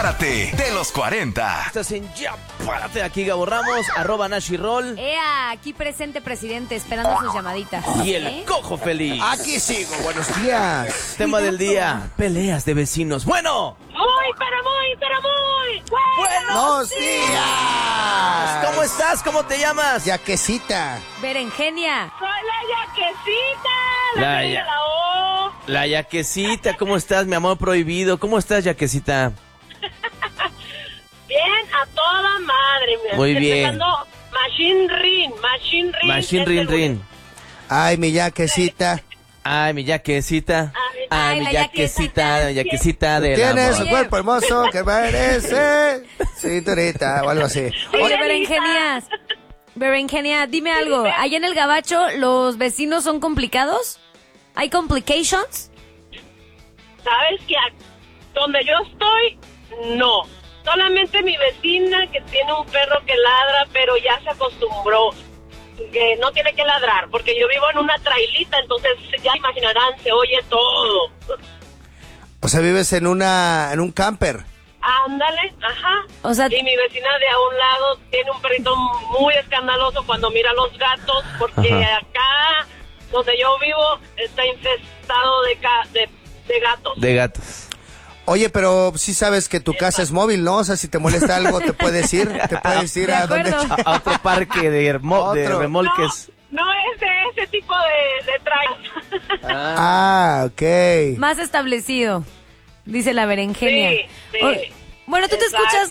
Párate de los 40. Estás en Ya Párate, aquí Gabo Ramos, @Nashi_Roll. Aquí presente, presidente, esperando sus llamaditas. Y el Cojo Feliz. Aquí sigo, buenos días. Tema del día, peleas de vecinos. Bueno. ¡Buenos días! ¿Cómo estás? ¿Cómo te llamas? Yaquecita. Berenjenia. Soy la Yaquecita, la La de ya- la O. La Yaquecita, ¿cómo estás, mi amor prohibido? ¿Cómo estás, Yaquecita? Bien, a toda madre. Mira, Muy estoy bien. empezando Machine Machine Rin. Ay, mi yaquecita. Ay, mi Yaquecita. Ay, mi la Yaquecita, Yaquecita del Tienes un amor. cuerpo hermoso que parece cinturita o algo así. Oye, Berenjenias. Berenjenia, dime algo. ¿Allá en el Gabacho los vecinos son complicados? ¿Hay complications? ¿Sabes que donde yo estoy, no? Solamente mi vecina que tiene un perro que ladra, pero ya se acostumbró. Que no tiene que ladrar, porque yo vivo en una trailita, entonces ya imaginarán, se oye todo. O sea, vives en un camper. Ándale, ajá. O sea, Y mi vecina de a un lado tiene un perrito muy escandaloso cuando mira a los gatos, porque Ajá. acá donde yo vivo está infestado de gatos. De gatos. Oye, pero sí sabes que tu casa es móvil, ¿no? O sea, si te molesta algo, te puedes ir. Te puedes ir De a donde... acuerdo. A otro parque de Otro. remolques. No es de ese tipo de trailer. Ah, ok. más establecido, dice la Berenjenia. Sí, sí. Bueno, tú te Exacto. escuchas